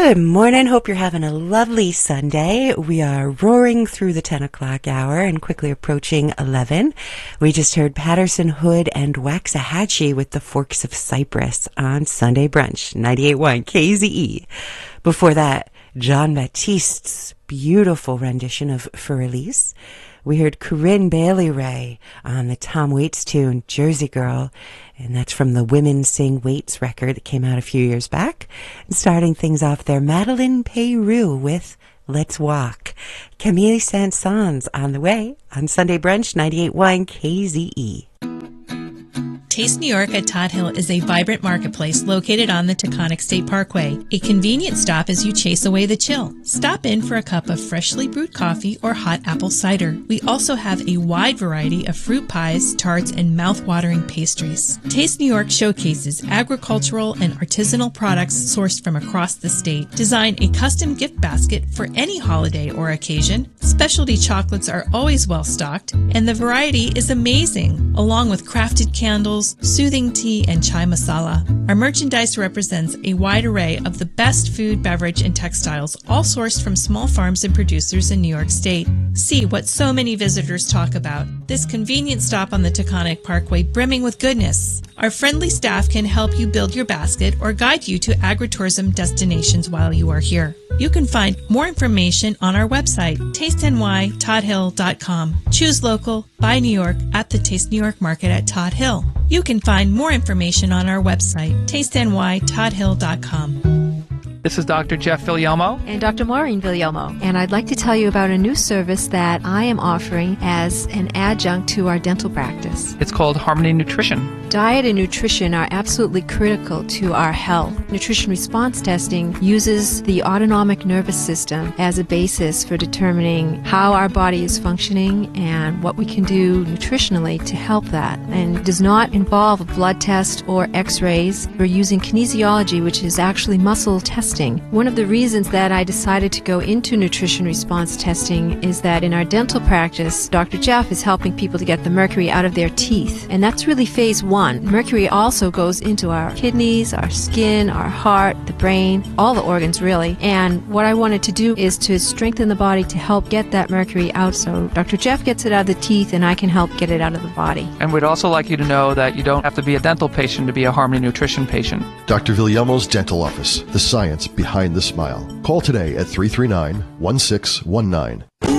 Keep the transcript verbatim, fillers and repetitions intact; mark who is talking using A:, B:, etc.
A: Good morning. Hope you're having a lovely Sunday. We are roaring through the ten o'clock hour and quickly approaching eleven. We just heard Patterson Hood and Waxahachie with the Forks of Cypress on Sunday Brunch, ninety-eight point one K Z E. Before that, John Baptiste's beautiful rendition of For Elise. We heard Corinne Bailey Ray on the Tom Waits tune, Jersey Girl, and that's from the Women Sing Waits record that came out a few years back. And starting things off there, Madeleine Peyroux with Let's Walk. Camille Saint-Saëns on the way on Sunday Brunch, ninety-eight point one K Z E.
B: Taste New York at Todd Hill is a vibrant marketplace located on the Taconic State Parkway, a convenient stop as you chase away the chill. Stop in for a cup of freshly brewed coffee or hot apple cider. We also have a wide variety of fruit pies, tarts, and mouth-watering pastries. Taste New York showcases agricultural and artisanal products sourced from across the state. Design a custom gift basket for any holiday or occasion. Specialty chocolates are always well-stocked, and the variety is amazing, along with crafted candles, soothing tea, and chai masala. Our merchandise represents a wide array of the best food, beverage, and textiles, all sourced from small farms and producers in New York State. See what so many visitors talk about. This convenient stop on the Taconic Parkway brimming with goodness. Our friendly staff can help you build your basket or guide you to agritourism destinations while you are here. You can find more information on our website, taste n y todd hill dot com. Choose local, buy New York at the Taste New York Market at Todd Hill. You can find more information on our website, taste n y todd hill dot com.
C: This is Doctor Jeff Villalmo.
D: And Doctor Maureen Villalmo. And I'd like to tell you about a new service that I am offering as an adjunct to our dental practice.
C: It's called Harmony Nutrition.
D: Diet and nutrition are absolutely critical to our health. Nutrition response testing uses the autonomic nervous system as a basis for determining how our body is functioning and what we can do nutritionally to help that. And does not involve a blood test or x-rays. We're using kinesiology, which is actually muscle testing. One of the reasons that I decided to go into nutrition response testing is that in our dental practice, Doctor Jeff is helping people to get the mercury out of their teeth. And that's really phase one. Mercury also goes into our kidneys, our skin, our heart, the brain, all the organs really. And what I wanted to do is to strengthen the body to help get that mercury out. So Doctor Jeff gets it out of the teeth and I can help get it out of the body.
C: And we'd also like you to know that you don't have to be a dental patient to be a Harmony Nutrition patient.
E: Doctor Villalmo's Dental Office, the science behind the smile. Call today at three three nine, one six one nine.